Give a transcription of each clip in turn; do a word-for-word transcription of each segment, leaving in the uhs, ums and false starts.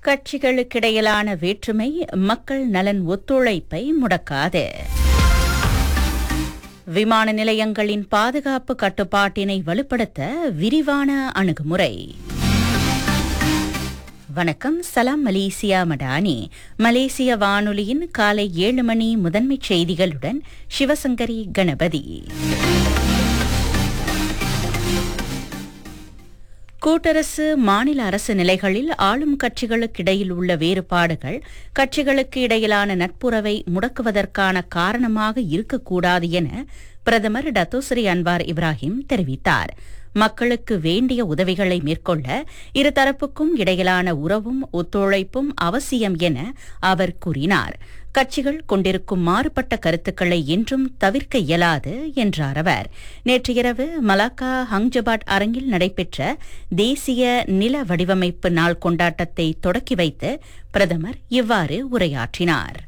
கட்சிகளுக்கிடையிலான வேற்றுமை மக்கள் நலன் ஒத்துழைப்பை முடக்காது. விமான நிலையங்களின் பாதுகாப்பு கட்டுப்பாட்டினை வலுப்படுத்த விரிவான அணுகுமுறை. வணக்கம், சலாம் மலேசியா மடானி. மலேசிய வானொலியின் காலை ஏழு மணி முதன்மைச் செய்திகளுடன் சிவசங்கரி கணபதி. கூட்டரசு மாநில அரசு நிலைகளில் ஆளும் கட்சிகளுக்கிடையில் உள்ள வேறுபாடுகள் கட்சிகளுக்கு இடையிலான நட்புறவை முடக்குவதற்கான காரணமாக இருக்கக்கூடாது என பிரதமர் டத்தோஸ்ரீ அன்வார் இப்ராஹிம் தெரிவித்தார். மக்களுக்கு வேண்டிய உதவிகளை மேற்கொள்ள இருதரப்புக்கும் இடையிலான உறவும் ஒத்துழைப்பும் அவசியம் என அவர் கூறினார். கட்சிகள் கொண்டிருக்கும் மாறுபட்ட கருத்துக்களை என்றும் தவிர்க்க இயலாது என்றார் அவர். நேற்று இரவு மலாக்கா ஹங்ஜபாட் அரங்கில் நடைபெற்ற தேசிய நில வடிவமைப்பு நாள் கொண்டாட்டத்தை தொடக்கி வைத்து பிரதமர் இவ்வாறு உரையாற்றினார்.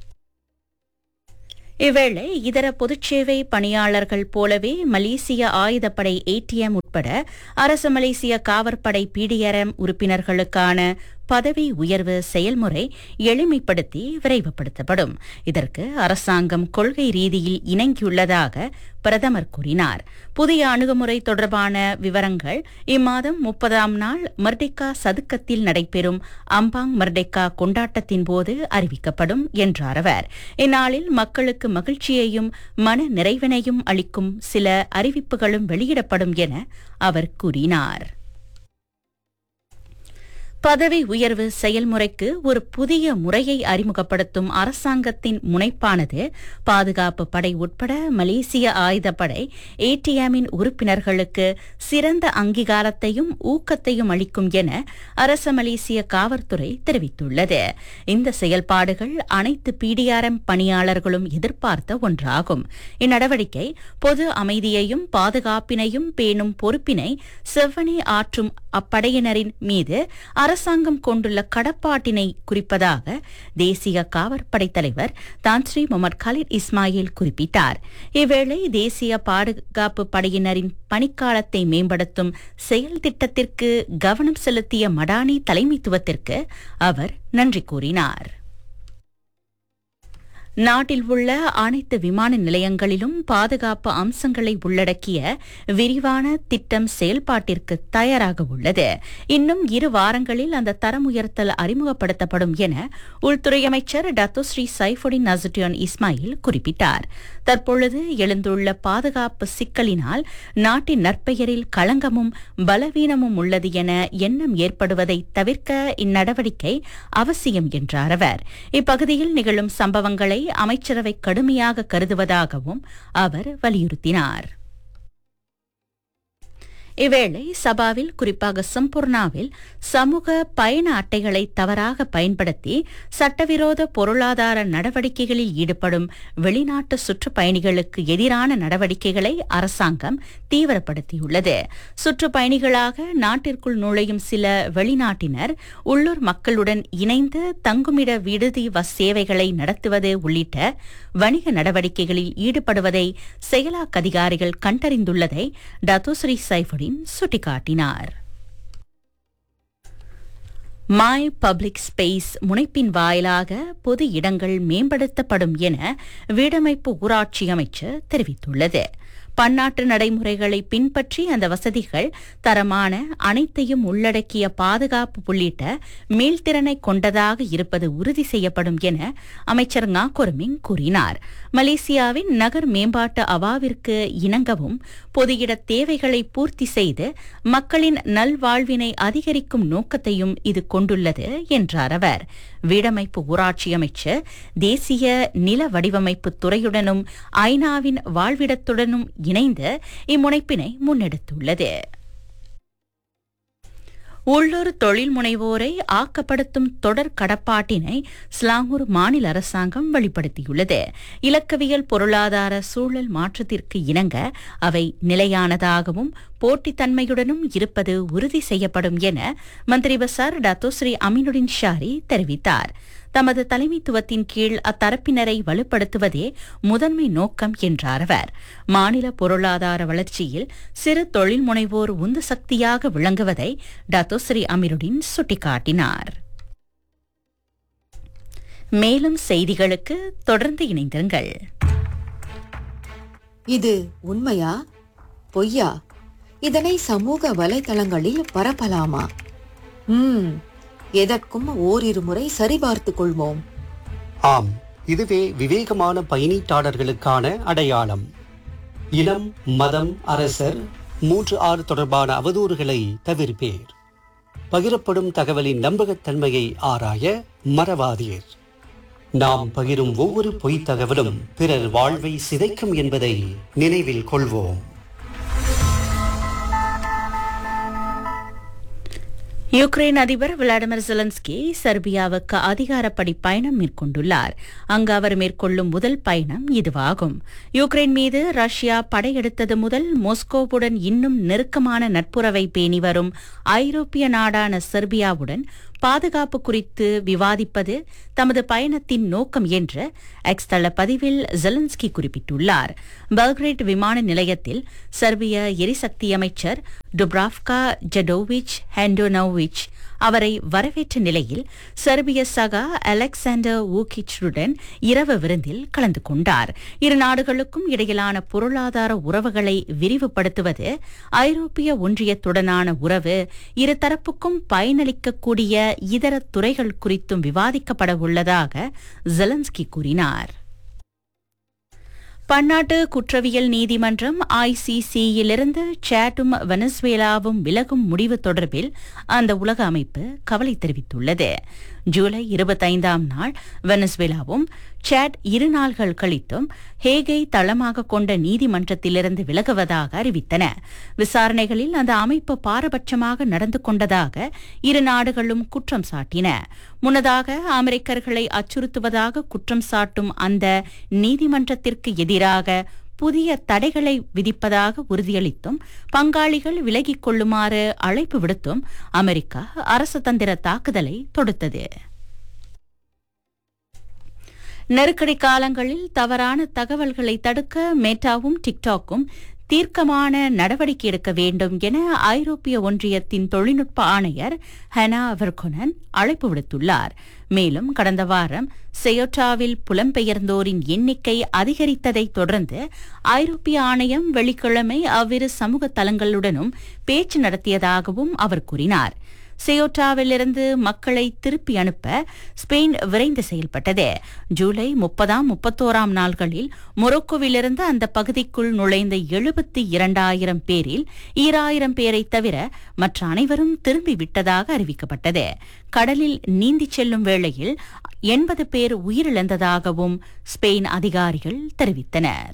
இவ்வேளை இதர பொதுச்சேவை பணியாளர்கள் போலவே மலேசிய ஆயுதப்படை ஏடிஎம் உட்பட அரசு மலேசிய காவற்படை பிடிஆர்எம் உறுப்பினர்களுக்கான பதவி உயர்வு செயல்முறை எளிமைப்படுத்தி விரைவுபடுத்தப்படும். இதற்கு அரசாங்கம் கொள்கை ரீதியில் இணங்கியுள்ளதாக பிரதமர் கூறினார். புதிய அணுகுமுறை தொடர்பான விவரங்கள் இம்மாதம் முப்பதாம் நாள் மர்டெக்கா சதுக்கத்தில் நடைபெறும் அம்பாங் மர்டெக்கா கொண்டாட்டத்தின் போது அறிவிக்கப்படும் என்றார் அவர். இந்நாளில் மக்களுக்கு மகிழ்ச்சியையும் மன நிறைவினையும் அளிக்கும் சில அறிவிப்புகளும் வெளியிடப்படும் என அவர் கூறினார். பதவி உயர்வு செயல்முறைக்கு ஒரு புதிய முறையை அறிமுகப்படுத்தும் அரசாங்கத்தின் முனைப்பானது பாதுகாப்பு படை உட்பட மலேசிய ஆயுதப்படை ஏடிஎம்மின் உறுப்பினர்களுக்கு சிறந்த அங்கீகாரத்தையும் ஊக்கத்தையும் அளிக்கும் என அரச மலேசிய காவல்துறை தெரிவித்துள்ளது. இந்த செயல்பாடுகள் அனைத்து பிடிஆர்எம் பணியாளர்களும் எதிர்பார்த்த ஒன்றாகும். இந்நடவடிக்கை பொது அமைதியையும் பாதுகாப்பினையும் பேணும் பொறுப்பினை செவ்வனே ஆற்றும் அப்படையினரின் மீது அரசாங்கம் கொண்டுள்ள கடப்பாட்டினை குறிப்பதாக தேசிய காவற்படை தலைவர் தான்ஸ்ரீ முகமது காலித் இஸ்மாயில் குறிப்பிட்டார். இவ்வேளை தேசிய பாதுகாப்பு படையினரின் பணிக்காலத்தை மேம்படுத்தும் செயல் திட்டத்திற்கு கவனம் செலுத்திய மடானி தலைமைத்துவத்திற்கு அவர் நன்றி கூறினார். நாட்டில் உள்ள அனைத்து விமான நிலையங்களிலும் பாதுகாப்பு அம்சங்களை உள்ளடக்கிய விரிவான திட்டம் செயல்பாட்டிற்கு தயாராக உள்ளது. இன்னும் இரு வாரங்களில் அந்த தரம் உயர்த்தல் அறிமுகப்படுத்தப்படும் என உள்துறை அமைச்சர் டத்தோஸ்ரீ சைஃபுடின் நசுட்டியான் இஸ்மாயில் குறிப்பிட்டார். தற்பொழுது எழுந்துள்ள பாதுகாப்பு சிக்கலினால் நாட்டின் நற்பெயரில் களங்கமும் பலவீனமும் உள்ளது என எண்ணம் ஏற்படுவதை தவிர்க்க இந்நடவடிக்கை அவசியம் என்றார் அவர். இப்பகுதியில் நிகழும் சம்பவங்களை அமைச்சரவை கடுமையாக கருதுவதாகவும் அவர் வலியுறுத்தினார். இவ்வேளை சபாவில், குறிப்பாக சம்பூர்ணாவில் சமூக பயண அட்டைகளை தவறாக பயன்படுத்தி சட்டவிரோத பொருளாதார நடவடிக்கைகளில் ஈடுபடும் வெளிநாட்டு சுற்றுப்பயணிகளுக்கு எதிரான நடவடிக்கைகளை அரசாங்கம் தீவிரப்படுத்தியுள்ளது. சுற்றுப்பயணிகளாக நாட்டிற்குள் நுழையும் சில வெளிநாட்டினர் உள்ளூர் மக்களுடன் இணைந்து தங்குமிட விடுதி சேவைகளை நடத்துவது உள்ளிட்ட வணிக நடவடிக்கைகளில் ஈடுபடுவதை செயலாக்க அதிகாரிகள் கண்டறிந்துள்ளதை டத்தோஸ்ரீ சைஃபுடின் சுட்டிக்காட்டினார். மை பப்ளிக் ஸ்பேஸ் முனைப்பின் வாயிலாக பொது இடங்கள் மேம்படுத்தப்படும் என வீடமைப்பு ஊராட்சி அமைச்சர் தெரிவித்துள்ளது. பன்னாட்டு நடைமுறைகளை பின்பற்றி அந்த வசதிகள் தரமான அனைத்தையும் உள்ளடக்கிய பாதுகாப்பு உள்ளிட்ட மீள்திறனை கொண்டதாக இருப்பது உறுதி செய்யப்படும் என அமைச்சர் ngakorooming கூறினார். மலேசியாவின் நகர் மேம்பாட்டு அவாவிற்கு இணங்கவும் பொது இட தேவைகளை பூர்த்தி செய்து மக்களின் நல்வாழ்வினை அதிகரிக்கும் நோக்கத்தையும் இது கொண்டுள்ளது என்றார் அவர். வீடமைப்பு ஊராட்சி அமைச்சர் தேசிய நில வடிவமைப்பு துறையுடனும் ஐநாவின் வாழ்விடத்துடனும் இணைந்து இம்முனைப்பினை முன்னெடுத்துள்ளது. உள்ளூர் தொழில் முனைவோரை ஆக்கப்படுத்தும் தொடர் கடப்பாட்டினை ஸ்லாங்கூர் மாநில அரசாங்கம் வெளிப்படுத்தியுள்ளது. இலக்கவியல் பொருளாதார சூழல் மாற்றத்திற்கு இணங்க அவை நிலையானதாகவும் போட்டித்தன்மையுடனும் இருப்பது உறுதி செய்யப்படும் என மந்திரி பசார் டத்தோஸ்ரீ அமீனுடின் ஷாரி தெரிவித்தார். தமது தலைமைத்துவத்தின் கீழ் அத்தரப்பினரை வலுப்படுத்துவதே முதன்மை நோக்கம் என்றார் அவர். மாநில பொருளாதார வளர்ச்சியில் சிறு தொழில் முனைவோர் உந்து சக்தியாக விளங்குவதை டத்தோஸ்ரீ அமீருடின் சுட்டிக்காட்டினார். மேலும் செய்திகளுக்கு தொடர்ந்து இணைந்திருங்கள். இது உண்மையா பொய்யா? இதனை சமூக வலைதளங்களில் பரப்பலாமா? ம் எதற்கும் ஓரிரு முறை சரிபார்த்துக் கொள்வோம். ஆம், இதுவே விவேகமான பயணீட்டாளர்களுக்கான அடையாளம். இனம், மதம், அரசர் மூன்று ஆறு தொடர்பான அவதூறுகளை தவிர்ப்பேர். பகிரப்படும் தகவலின் நம்பகத்தன்மையை ஆராய மறவாதீர். நாம் பகிரும் ஒவ்வொரு பொய்த் தகவலும் பிறர் வாழ்வை சிதைக்கும் என்பதை நினைவில் கொள்வோம். யுக்ரைன் அதிபர் விளாடிமிர் ஜெலன்ஸ்கி செர்பியாவுக்கு அதிகாரப்படி பயணம் மேற்கொண்டுள்ளார். அங்கு அவர் மேற்கொள்ளும் முதல் பயணம் இதுவாகும். யுக்ரைன் மீது ரஷ்யா படையெடுத்தது முதல் மாஸ்கோவுடன் இன்னும் நெருக்கமான நட்புறவை பேணி வரும் ஐரோப்பிய நாடான செர்பியாவுடன் பாதுகாப்பு குறித்து விவாதிப்பது தமது பயணத்தின் நோக்கம் என்று எக்ஸ் தள பதிவில் ஜெலன்ஸ்கி குறிப்பிட்டுள்ளார். பெல்கிரேட் விமான நிலையத்தில் செர்பிய எரிசக்தி அமைச்சர் டுப்ராவ்கா ஜடோவிச் ஹெண்டோனோவிச் அவரை வரவேற்ற நிலையில் செர்பிய சகா அலெக்சாண்டர் வூகிச்சுடன் இரவு விருந்தில் கலந்து கொண்டார். இரு நாடுகளுக்கும் இடையிலான பொருளாதார உறவுகளை விரிவுபடுத்துவது, ஐரோப்பிய ஒன்றியத்துடனான உறவு, இருதரப்புக்கும் பயனளிக்கக்கூடிய இதர துறைகள் குறித்தும் விவாதிக்கப்பட உள்ளதாக ஜெலன்ஸ்கி கூறினார். பன்னாட்டு குற்றவியல் நீதிமன்றம் ஐசிசியிலிருந்து சாட்டும் வெனசுவேலாவும் விலகும் முடிவு தொடர்பில் அந்த உலக அமைப்பு கவலை தெரிவித்துள்ளது. ஜூலை இருபத்தைந்தாம் நாள் வெனசுவேலாவும் சாட் இரு நாள்கள் கழித்தும் ஹேகை தளமாக கொண்ட நீதிமன்றத்திலிருந்து விலகுவதாக அறிவித்தன. விசாரணைகளில் அந்த அமைப்பு பாரபட்சமாக நடந்து கொண்டதாக இரு நாடுகளும் குற்றம் சாட்டின. முன்னதாக அமெரிக்கர்களை அச்சுறுத்துவதாக குற்றம் சாட்டும் அந்த நீதிமன்றத்திற்கு எதிராக புதிய தடைகளை விதிப்பதாக உறுதியளித்தும் பங்காளிகள் விலகிக் கொள்ளுமாறு அழைப்பு விடுத்தும் அமெரிக்கா அரசதந்திர தாக்குதலை தொடுத்தது. நெருக்கடி காலங்களில் தவறான தகவல்களை தடுக்க மெட்டாவும் டிக்டாக்கும் தீர்க்கமான நடவடிக்கை எடுக்க வேண்டும் என ஐரோப்பிய ஒன்றியத்தின் தொழில்நுட்ப ஆணையர் ஹனா வெர்கொனன் அழைப்பு விடுத்துள்ளார். மேலும் கடந்த வாரம் செயோட்டாவில் புலம்பெயர்ந்தோரின் எண்ணிக்கை அதிகரித்ததை தொடர்ந்து ஐரோப்பிய ஆணையம் வெள்ளிக்கிழமை அவ்விரு சமூக தளங்களுடனும் பேச்சு நடத்தியதாகவும் அவர் கூறினார். செயோட்டாவிலிருந்து மக்களை திருப்பி அனுப்ப ஸ்பெயின் விரைந்து செயல்பட்டது. ஜூலை முப்பதாம் முப்பத்தோராம் நாள்களில் மொரோக்கோவிலிருந்து அந்த பகுதிக்குள் நுழைந்த எழுபத்தி இரண்டாயிரம் பேரில் ஈராயிரம் பேரை தவிர மற்ற அனைவரும் திரும்பிவிட்டதாக அறிவிக்கப்பட்டது. கடலில் நீந்திச் செல்லும் வேளையில் எண்பது பேர் உயிரிழந்ததாகவும் ஸ்பெயின் அதிகாரிகள் தெரிவித்தனர்.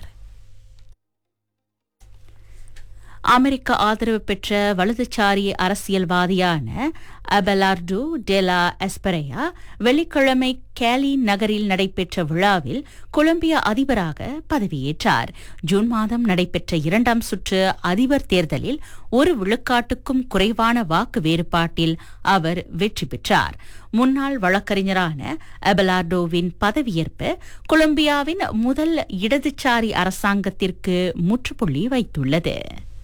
அமெரிக்க ஆதரவு பெற்ற வலதுசாரி அரசியல்வாதியான அபெலார்டோ டெலா எஸ்பெரையா வெள்ளிக்கிழமை கேலி நகரில் நடைபெற்ற விழாவில் கொலம்பிய அதிபராக பதவியேற்றார். ஜூன் மாதம் நடைபெற்ற இரண்டாம் சுற்று அதிபர் தேர்தலில் ஒரு விழுக்காட்டுக்கும் குறைவான வாக்கு வேறுபாட்டில் அவர் வெற்றி பெற்றார். முன்னாள் வழக்கறிஞரான அபெலார்டோவின் பதவியேற்பு கொலம்பியாவின் முதல் இடதுசாரி அரசாங்கத்திற்கு முற்றுப்புள்ளி வைத்துள்ளது.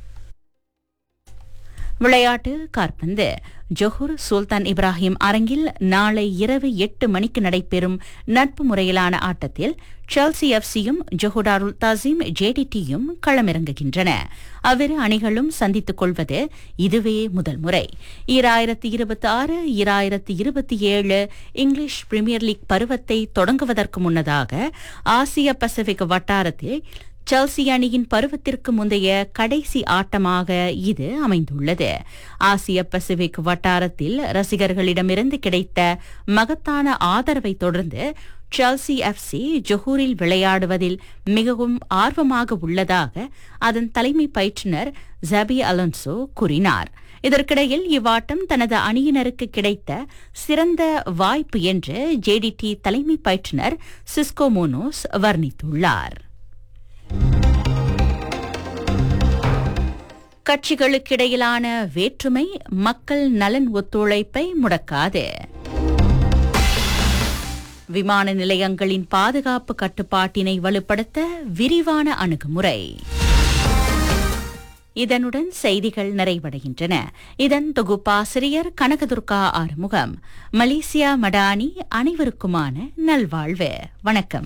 விளையாட்டு காற்பந்து. ஜொஹூர் சுல்தான் இப்ராஹிம் அரங்கில் நாளை இரவு எட்டு மணிக்கு நடைபெறும் நட்பு முறையிலான ஆட்டத்தில் செல்சி எஃப்சியும் ஜொஹூடாருல் தாசிம் ஜேடிடியும் களமிறங்குகின்றன. அவ்விரு அணிகளும் சந்தித்துக் கொள்வது இதுவே முதல் முறை. ஈராயிரத்தி இருபத்தி ஆறு ஈராயிரத்தி இருபத்தி ஏழு இங்கிலீஷ் பிரீமியர் லீக் பருவத்தை தொடங்குவதற்கு முன்னதாக ஆசிய பசிபிக் வட்டாரத்தில் செல்சி அணியின் பருவத்திற்கு முந்தைய கடைசி ஆட்டமாக இது அமைந்துள்ளது. ஆசிய பசிபிக் வட்டாரத்தில் ரசிகர்களிடமிருந்து கிடைத்த மகத்தான ஆதரவை தொடர்ந்து செல்சி எஃப்சி ஜொஹூரில் விளையாடுவதில் மிகவும் ஆர்வமாக உள்ளதாக அதன் தலைமை பயிற்றுநர் ஜபி அலோன்சோ கூறினார். இதற்கிடையில் இவ்வாட்டம் தனது அணியினருக்கு கிடைத்த சிறந்த வாய்ப்பு என்று ஜேடிடி தலைமை பயிற்றுநர் சிஸ்கோ மோனோஸ் வர்ணித்துள்ளார். கட்சிகளுக்கிடையிலான வேற்றுமை மக்கள் நலன் ஒத்துழைப்பை முடக்காது. விமான நிலையங்களின் பாதுகாப்பு கட்டுப்பாட்டினை வலுப்படுத்த விரிவான அணுகுமுறை. இதனுடன் செய்திகள் நிறைவடைகின்றன. இதன் தொகுப்பாசிரியர் கனகதுர்கா ஆறுமுகம். மலேசியா மடானி அனைவருக்குமான நல்வாழ்வு. வணக்கம்.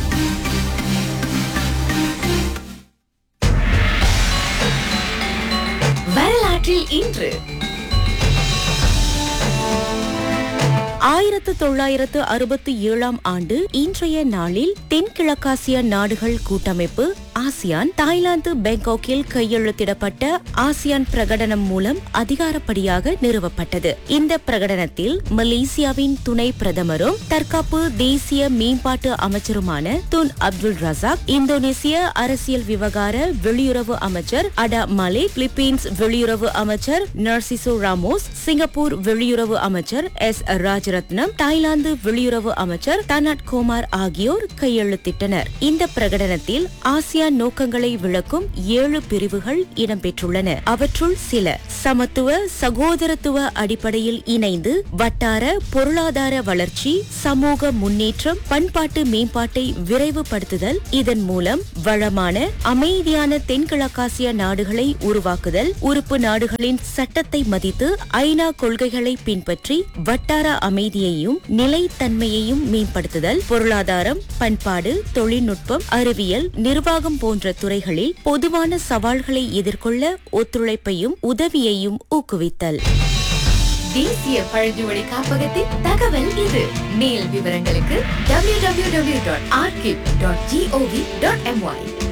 வரலாற்றில் இன்று ஆயிரத்து தொள்ளாயிரத்து அறுபத்தி ஏழாம் ஆண்டு இன்றைய நாளில் தென்கிழக்காசிய நாடுகள் கூட்டமைப்பு ஆசியான் தாய்லாந்து பேங்காக்கில் கையெழுத்திடப்பட்ட ஆசியான் பிரகடனம் மூலம் அதிகாரப்படியாக நிறுவப்பட்டது. இந்த பிரகடனத்தில் மலேசியாவின் துணை பிரதமரும் தற்காப்பு தேசிய மேம்பாட்டு அமைச்சருமான துன் அப்துல் ரசாக், இந்தோனேசிய அரசியல் விவகார வெளியுறவு அமைச்சர் அடா மலிக், பிலிப்பீன்ஸ் வெளியுறவு அமைச்சர் நர்சிசோ ராமோஸ், சிங்கப்பூர் வெளியுறவு அமைச்சர் எஸ் ராஜரத்னம், தாய்லாந்து வெளியுறவு அமைச்சர் தனாட் கோமார் ஆகியோர் கையெழுத்திட்டனர். இந்த பிரகடனத்தில் ஆசியான் நோக்கங்களை விளக்கும் ஏழு பிரிவுகள் இடம்பெற்றுள்ளன. அவற்றுள் சில சமத்துவ சகோதரத்துவ அடிப்படையில் இணைந்து வட்டார பொருளாதார வளர்ச்சி, சமூக முன்னேற்றம், பண்பாட்டு மேம்பாட்டை விரைவுபடுத்துதல், இதன் மூலம் வளமான அமைதியான தென்கிழக்காசிய நாடுகளை உருவாக்குதல், உறுப்பு நாடுகளின் சட்டத்தை மதித்து ஐநா கொள்கைகளை பின்பற்றி வட்டார அமைதியையும் நிலைத்தன்மையையும் மேம்படுத்துதல், பொருளாதாரம், பண்பாடு, தொழில்நுட்பம், அறிவியல், நிர்வாகம் போன்ற துறைகளில் பொதுவான சவால்களை எதிர்கொள்ள ஒத்துழைப்பையும் உதவியையும் ஊக்குவித்தல். தேசிய பழங்குடி காப்பகத்தின் தகவல் இது. மேல் விவரங்களுக்கு W W W dot archive dot gov dot MY.